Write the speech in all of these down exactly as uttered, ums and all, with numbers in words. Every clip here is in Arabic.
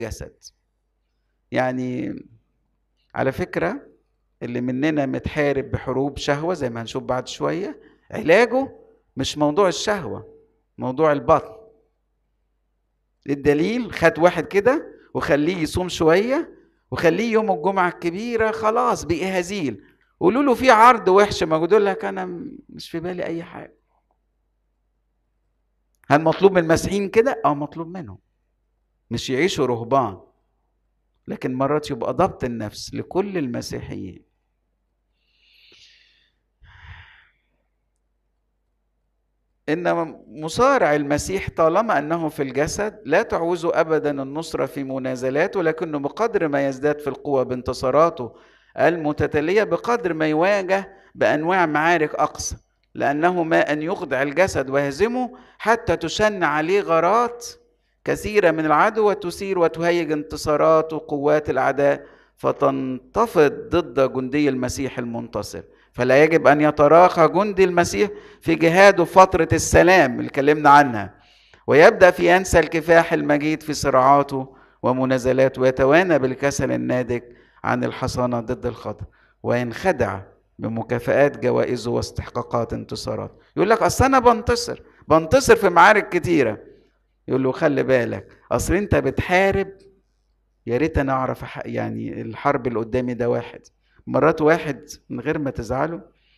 جسد. يعني على فكرة اللي مننا متحارب بحروب شهوة زي ما هنشوف بعد شوية، علاجه مش موضوع الشهوة، موضوع البطن. الدليل خد واحد كده وخليه يصوم شوية وخليه يوم الجمعة الكبيرة خلاص بقى هزيل، قولوا له في عرض وحش موجود، يقول لك أنا مش في بالي أي حاجة. هل مطلوب من المسيحيين كده؟ أو مطلوب منهم مش يعيشوا رهبان، لكن مرات يبقى ضبط النفس لكل المسيحيين. إن مصارع المسيح طالما أنه في الجسد لا تعوزه أبدا النصرة في منازلاته، لكنه بقدر ما يزداد في القوة بانتصاراته المتتالية بقدر ما يواجه بأنواع معارك أقصى، لأنه ما أن يخضع الجسد ويهزمه حتى تشن عليه غارات كثيرة من العدو وتثير وتهيج انتصارات وقوات الأعداء فتنتفض ضد جندي المسيح المنتصر. فلا يجب أن يتراخى جندي المسيح في جهاده فترة السلام اللي اتكلمنا عنها، ويبدأ في ينسى الكفاح المجيد في صراعاته ومنازلاته، ويتوانى بالكسل الناتج عن الحصانة ضد الخطر، وينخدع بمكافآت جوائزه واستحقاقات انتصارات. يقول لك أصل أنا بنتصر بنتصر في معارك كتيرة، يقول له خلي بالك أصل أنت بتحارب، يا ريت أنا أعرف يعني الحرب اللي قدامي ده واحد. مرات واحد من غير ما تزعلوا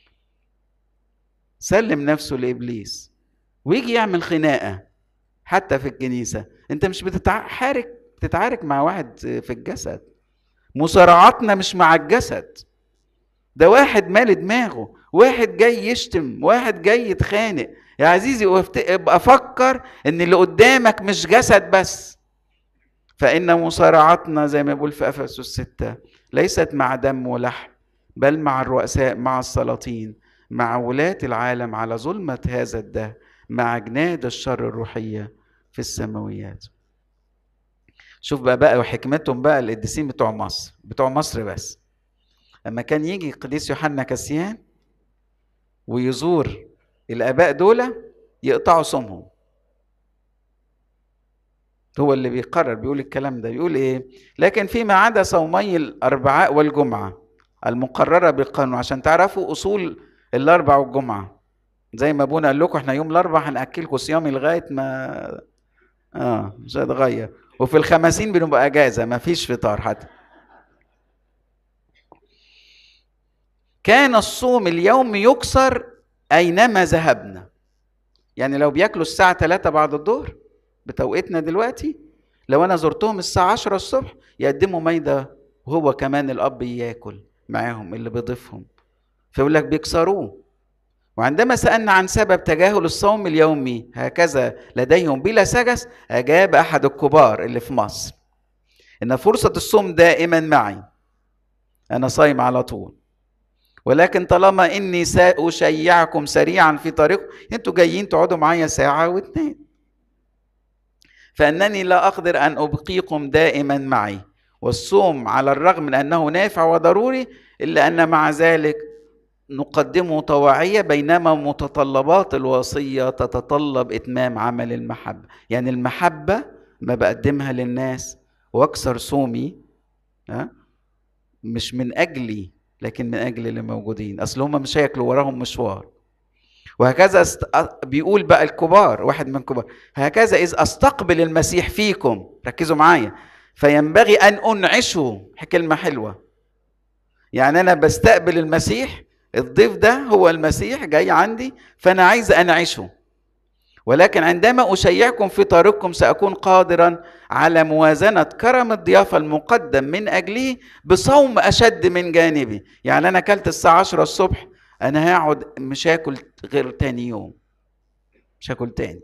سلم نفسه لإبليس ويجي يعمل خناقة حتى في الكنيسة. انت مش بتتعارك بتتعارك مع واحد في الجسد، مصارعاتنا مش مع الجسد، ده واحد مال دماغه، واحد جاي يشتم، واحد جاي يتخانق. يا عزيزي ابقى فكر ان اللي قدامك مش جسد بس، فإن مصارعتنا زي ما بيقول في أفسس ستة ليست مع دم ولحم بل مع الرؤساء، مع السلاطين، مع ولاة العالم على ظلمة هذا الدهر، مع جناد الشر الروحية في السماويات. شوف بقى بقى وحكمتهم بقى القديسين بتوع مصر، بتوع مصر بس، لما كان يجي القديس يوحنا كاسيان ويزور الآباء دول يقطعوا صومهم. هو اللي بيقرر، بيقول الكلام ده، بيقول ايه؟ لكن فيما عدا صومي الاربعاء والجمعه المقرره بالقانون، عشان تعرفوا اصول الاربع والجمعه، زي ما ابونا قال لكم احنا يوم الاربع هناكلكم صيامي لغايه ما اه مش هتغير، وفي الخمسين بنبقى اجازه ما فيش فطار حتى. كان الصوم اليوم يكسر اينما ذهبنا، يعني لو بياكلوا الساعه ثلاثة بعد الظهر بتوقيتنا دلوقتي، لو انا زرتهم الساعه عشرة الصبح يقدموا مايده وهو كمان الاب ياكل معاهم اللي بيضيفهم، فيقول لك بيكسروه. وعندما سالنا عن سبب تجاهل الصوم اليومي هكذا لديهم بلا سجس، اجاب احد الكبار اللي في مصر ان فرصه الصوم دائما معي، انا صايم على طول، ولكن طالما اني ساشيعكم سريعا في طريق، انتوا جايين تقعدوا معايا ساعه واثنين، فأنني لا أقدر أن أبقيكم دائما معي. والصوم على الرغم من أنه نافع وضروري إلا أن مع ذلك نقدمه طواعية، بينما متطلبات الوصية تتطلب إتمام عمل المحبة. يعني المحبة ما بقدمها للناس واكسر صومي مش من أجلي لكن من أجل اللي موجودين، أصل هم مش هياكلوا وراهم مشوار. وهكذا است... بيقول بقى الكبار، واحد من الكبار، هكذا إذ أستقبل المسيح فيكم، ركزوا معايا، فينبغي أن أنعشه. كلمة حلوة، يعني أنا بستقبل المسيح، الضيف ده هو المسيح جاي عندي فأنا عايز أنعشه، ولكن عندما أشيعكم في طريقكم سأكون قادرا على موازنة كرم الضيافة المقدم من أجله بصوم أشد من جانبي. يعني أنا أكلت الساعة عشرة الصبح، أنا هقعد مش هاكل غير تاني يوم، مش هاكل تاني،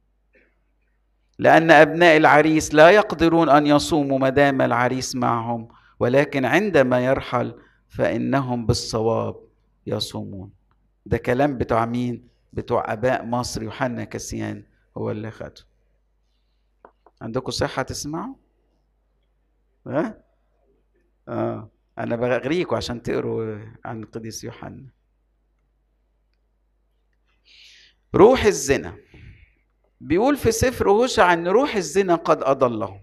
لأن أبناء العريس لا يقدرون أن يصوموا ما دام العريس معهم، ولكن عندما يرحل فإنهم بالصواب يصومون. ده كلام بتوع مين؟ بتوع أباء مصر. يوحنا كاسيان هو اللي خده. عندكم صحة تسمعوا؟ ها؟ آه أنا بغريكم عشان تقروا عن القديس يوحنا. روح الزنا، بيقول في سفر هوشع أن روح الزنا قد أضله.